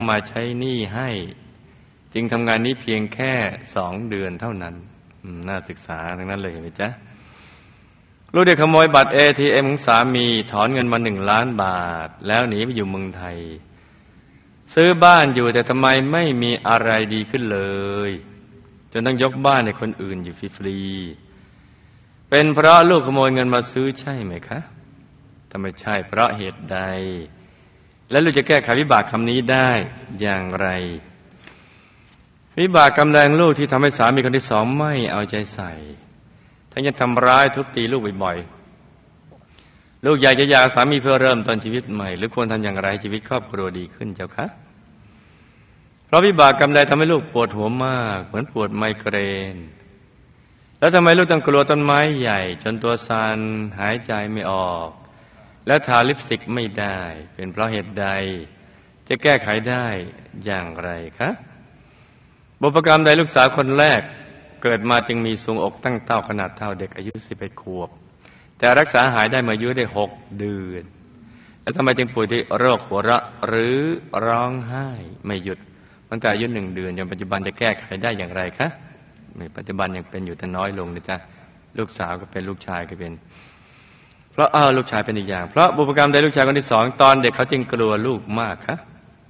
มาใช้หนี้ให้จึงทำงานนี้เพียงแค่2 เดือนเท่านั้นน่าศึกษาทั้งนั้นเลยเห็นไหมจ๊ะลูกได้ขโมยบัตร ATM ของสามีถอนเงินมา1 ล้านบาทแล้วหนีไปอยู่เมืองไทยซื้อบ้านอยู่แต่ทำไมไม่มีอะไรดีขึ้นเลยจนต้องยกบ้านให้คนอื่นอยู่ฟรีๆเป็นเพราะลูกขโมยเงินมาซื้อใช่ไหมคะถ้าไม่ใช่เพราะเหตุใดและลูกจะแก้ไขวิบากคำนี้ได้อย่างไรวิบากกรรมแรงลูกที่ทำให้สามีคนที่สองไม่เอาใจใส่ทั้งยังทำร้ายทุบตีลูกบ่อยๆลูกอยากจะหย่าสามีเพื่อเริ่มต้นชีวิตใหม่หรือควรทำอย่างไรชีวิตครอบครัวดีขึ้นเจ้าคะเพราะวิบากกรรมใดทำให้ลูกปวดหัวมากเหมือนปวดไมเกรนแล้วทำไมลูกต้องกลัวต้นไม้ใหญ่จนตัวสั่นหายใจไม่ออกและทาลิปสติกไม่ได้เป็นเพราะเหตุใดจะแก้ไขได้อย่างไรคะบุพกรรมใดลูกสาวคนแรกเกิดมาจึงมีทรวงอกตั้งเต้าขนาดเท่าเด็กอายุ11 ขวบแต่รักษาหายได้เมื่ออายุได้6 เดือนแล้วทำไมจึงป่วยด้วยโรคหัวเราะหรือร้องไห้ไม่หยุดตั้งแต่อายุ1 เดือนจนปัจจุบันจะแก้ไขได้อย่างไรคะในปัจจุบันยังเป็นอยู่แต่น้อยลงนะจ๊ะลูกสาวก็เป็นลูกชายก็เป็นเพราะลูกชายเป็นอีกอย่างเพราะบุพกรรมใดลูกชายคนที่สองตอนเด็กเขาจึงกลัวลูกมากคะ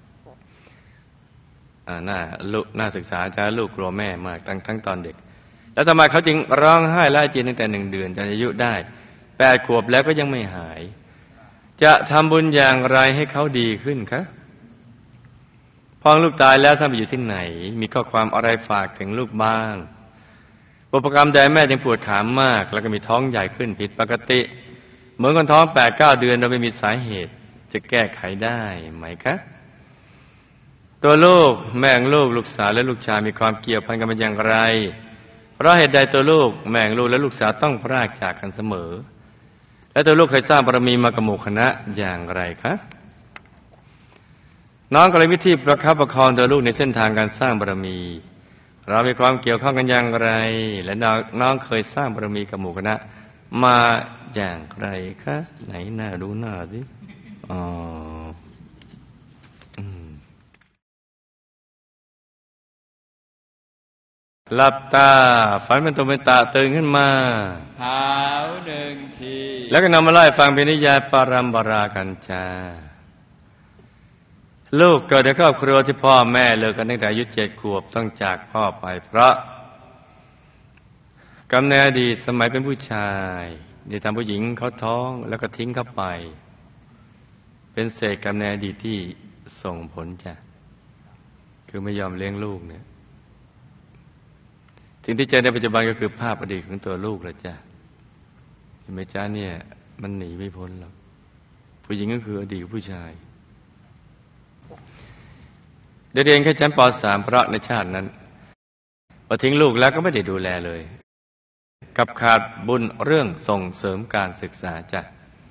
น่าศึกษาจ้าลูกกลัวแม่มากทั้งตอนเด็กแล้วทำไมเขาจึงร้องไห้และอาเจียนตั้งแต่1 เดือนจนอายุได้8 ขวบแล้วก็ยังไม่หายจะทำบุญอย่างไรให้เขาดีขึ้นคะพอลูกตายแล้วท่านไปอยู่ที่ไหนมีข้อความอะไรฝากถึงลูกบ้างบุพกรรมใดแม่จึงปวดขามากแล้วก็มีท้องใหญ่ขึ้นผิดปกติเหมือนคนท้อง8-9 เดือนโดยไม่มีสาเหตุจะแก้ไขได้ไหมคะตัวลูกแม่ของลูกลูกสาวและลูกชายมีความเกี่ยวพันกันเป็นอย่างไรเพราะเหตุใดตัวลูกแม่ของลูกและลูกสาวต้องพรากจากกันเสมอและตัวลูกเคยสร้างบารมีมากับหมู่คณะอย่างไรคะน้องกำลังวิธีประคับประคองตัวลูกในเส้นทางการสร้างบารมีเรามีความเกี่ยวข้องกันอย่างไรและน้องเคยสร้างบารมีกับหมู่คณะมาอย่างไรคะไหนหน้าดูหน้าสิหลับตาฝันเป็นตุเป็นตะตื่นขึ้นมาหาว1 ทีแล้วก็นำมาไล่ฟังเป็นนิยายปารัมปรากันจาลูกเกิดในครอบครัวที่พ่อแม่เลิกกันตั้งแต่อายุ7 ขวบต้องจากพ่อไปเพราะกรรมในอดีตสมัยเป็นผู้ชายได้ทำผู้หญิงเขาท้องแล้วก็ทิ้งเขาไปเป็นเศษกรรมในอดีตที่ส่งผลจ้ะคือไม่ยอมเลี้ยงลูกเนี่ยสิ่งที่เจอในปัจจุบันก็คือภาพอดีตของตัวลูกแหละจ้ะเห็นไหมจ้าเนี่ยมันหนีไม่พ้นหรอกผู้หญิงก็คืออดีตผู้ชายได้เรียนแค่ชั้นป.3 เพราะในชาตินั้นพอทิ้งลูกแล้วก็ไม่ได้ดูแลเลยกับขาดบุญเรื่องส่งเสริมการศึกษาจ้ะ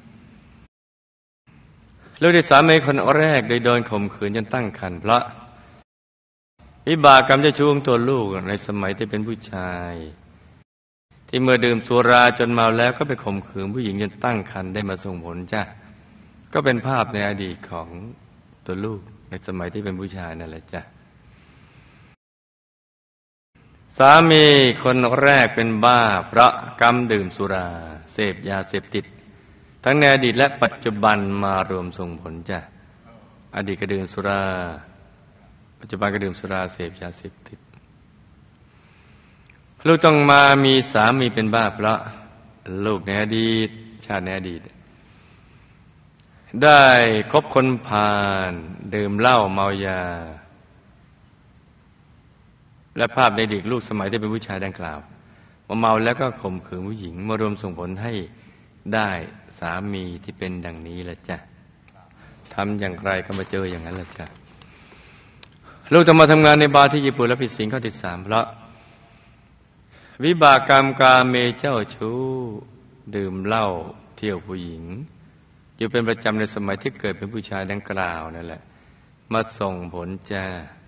ลูกที่สามีคนแรกโดนข่มขืนจนตั้งครรภ์เพราะวิบากกรรมเจ้าชู้ของตัวลูกในสมัยที่เป็นผู้ชายที่เมื่อดื่มสุราจนเมาแล้วก็ไปข่มขืนผู้หญิงจนตั้งครรภ์ได้มาส่งผลจ้ะก็เป็นภาพในอดีตของตัวลูกในสมัยที่เป็นผู้ชายนั่นแหละจ้ะสามีคนแรกเป็นบ้าเพราะกรรมดื่มสุราเสพยาเสพติดทั้งในอดีตและปัจจุบันมารวมส่งผลจ้ะอดีตก็ดื่มสุราปัจจุบันก็ดื่มสุราเสพยาเสพติดลูกต้องมามีสามีเป็นบ้าเพราะลูกในอดีตชาติในอดีตได้คบคนพาลดื่มเหล้าเมายาและภาพในเด็กลูกสมัยที่เป็นผู้ชายดังกล่าวว่าเมาแล้วก็ข่มขืนผู้หญิงมารวมส่งผลให้ได้สามีที่เป็นดังนี้ละจ้ะทำอย่างไรก็มาเจออย่างนั้นละจ้ะลูกจะมาทำงานในบาร์ที่ญี่ปุ่นและผิดศีลข้อที่ 3เพราะวิบากกรรมกาเมเจ้าชู้ดื่มเหล้าเที่ยวผู้หญิงอยู่เป็นประจำในสมัยที่เกิดเป็นผู้ชายดังกล่าวนั่นแหละมาส่งผลจ้า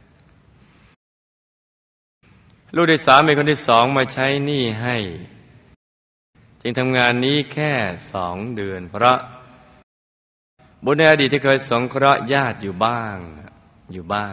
ลูกได้สามีคนที่2มาใช้หนี้ให้จึงทำงานนี้แค่2 เดือนเพราะบุญในอดีตที่เคยสงเคราะห์ญาติอยู่บ้างอยู่บ้าน